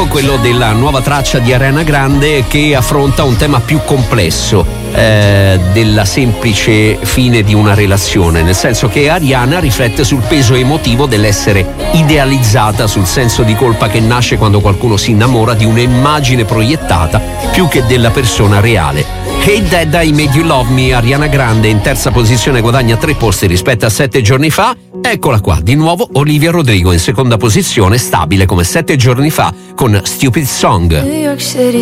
pezzo, quello della nuova traccia di Ariana Grande, che affronta un tema più complesso della semplice fine di una relazione, nel senso che Ariana riflette sul peso emotivo dell'essere idealizzata, sul senso di colpa che nasce quando qualcuno si innamora di un'immagine proiettata più che della persona reale. Hey Dad, I Made You Love Me, Ariana Grande in terza posizione, guadagna 3 posti rispetto a 7 giorni fa. Eccola qua, di nuovo Olivia Rodrigo in seconda posizione, stabile come 7 giorni fa con Stupid Song. New York City